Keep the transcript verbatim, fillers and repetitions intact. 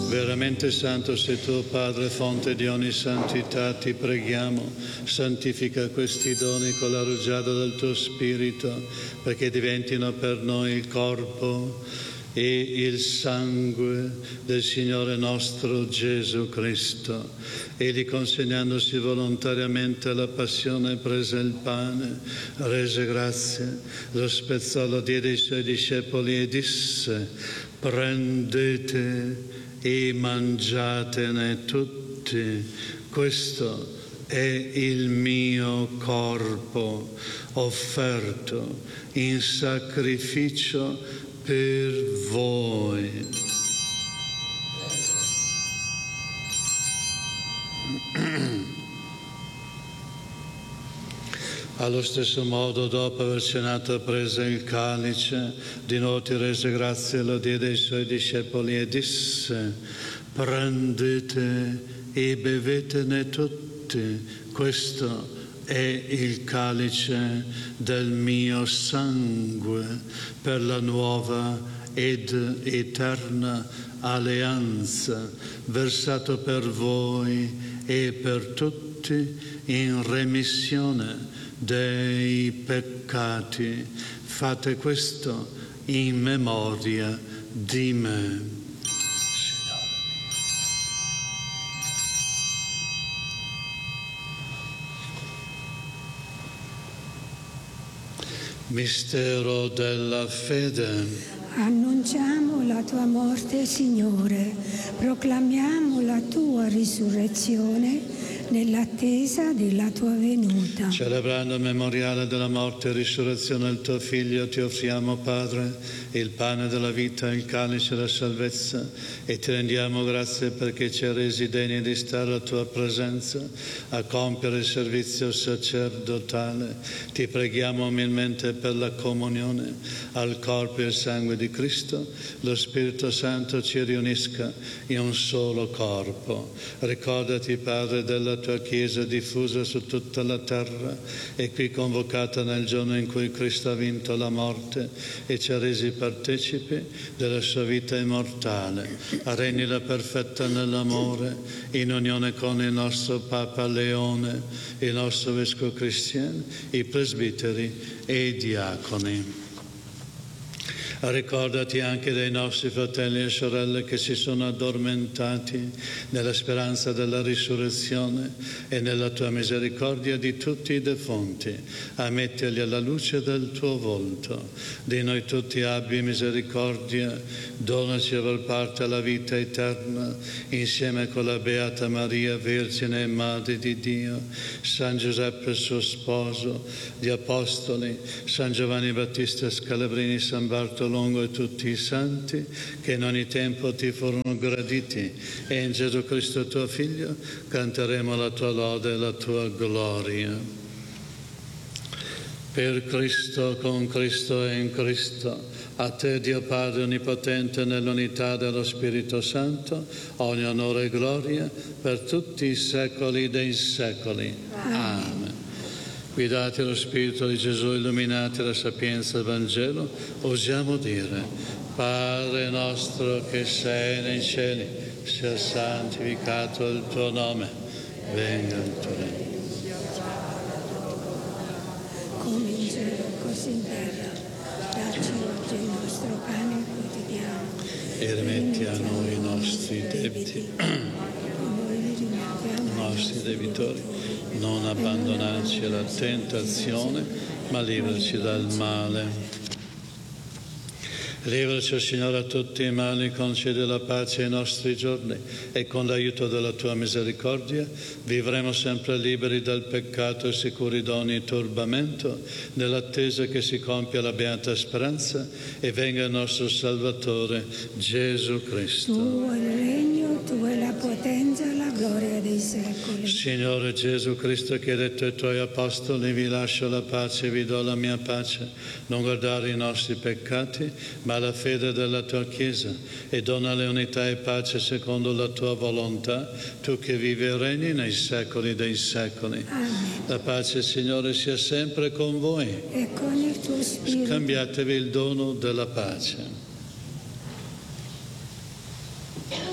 Veramente santo sei tu, Padre, fonte di ogni santità, ti preghiamo, santifica questi doni con la rugiada del tuo Spirito, perché diventino per noi il corpo e il sangue del Signore nostro Gesù Cristo. Egli, consegnandosi volontariamente alla passione, prese il pane, rese grazie, lo spezzò, lo diede ai suoi discepoli e disse: prendete e mangiatene tutti, questo è il mio corpo offerto in sacrificio per voi. Allo stesso modo, dopo aver cenato, prese il calice, di nuovo ti rese grazie, lo diede ai suoi discepoli e disse: prendete e bevetene tutti, questo è il calice del mio sangue per la nuova ed eterna alleanza, versato per voi e per tutti in remissione dei peccati. Fate questo in memoria di me. Mistero della fede. Annunciamo la tua morte, Signore, proclamiamo la tua risurrezione nell'attesa della tua venuta. Celebrando il memoriale della morte e risurrezione del tuo Figlio, ti offriamo, Padre, il pane della vita, il calice della salvezza, e ti rendiamo grazie perché ci hai resi degni di stare alla tua presenza a compiere il servizio sacerdotale. Ti preghiamo umilmente per la comunione al corpo e al sangue di Cristo. Lo Spirito Santo ci riunisca in un solo corpo. Ricordati, Padre, della tua Chiesa diffusa su tutta la terra e qui convocata nel giorno in cui Cristo ha vinto la morte e ci ha resi partecipi della sua vita immortale. Regnila perfetta nell'amore, in unione con il nostro Papa Leone, il nostro Vescovo Cristiano, i presbiteri e i diaconi. Ricordati anche dei nostri fratelli e sorelle che si sono addormentati nella speranza della risurrezione e nella tua misericordia di tutti i defunti. Ammettili alla luce del tuo volto. Di noi tutti abbi misericordia, donaci aver parte alla vita eterna, insieme con la Beata Maria, Vergine e Madre di Dio, San Giuseppe suo sposo, gli Apostoli, San Giovanni Battista Scalabrini, San Bartolomeo Longo e tutti i santi che in ogni tempo ti furono graditi, e in Gesù Cristo tuo Figlio canteremo la tua lode e la tua gloria. Per Cristo, con Cristo e in Cristo, a te, Dio Padre Onnipotente, nell'unità dello Spirito Santo, ogni onore e gloria per tutti i secoli dei secoli. Amen. Guidati allo Spirito di Gesù, illuminati dalla sapienza del Vangelo, osiamo dire: Padre nostro che sei nei cieli, sia santificato il tuo nome, venga il tuo regno. Come in cielo, così in terra. Dacci oggi il nostro pane quotidiano. E rimetti a noi i nostri debiti, i nostri debitori. Non abbandonarci alla tentazione, ma liberaci dal male. Liberaci, Signore, a tutti i mali, concedi la pace ai nostri giorni e con l'aiuto della tua misericordia vivremo sempre liberi dal peccato e sicuri da ogni turbamento, nell'attesa che si compia la beata speranza e venga il nostro Salvatore, Gesù Cristo. Tuo è il regno, tua è la potenza e la gloria dei secoli. Signore Gesù Cristo, che hai detto ai tuoi apostoli: vi lascio la pace, vi do la mia pace, non guardare i nostri peccati, ma la fede della tua Chiesa, e donale unità e pace secondo la tua volontà, tu che vivi e regni nei secoli dei secoli. Amen. La pace, Signore, sia sempre con voi. E con il tuo Spirito. Scambiatevi il dono della pace.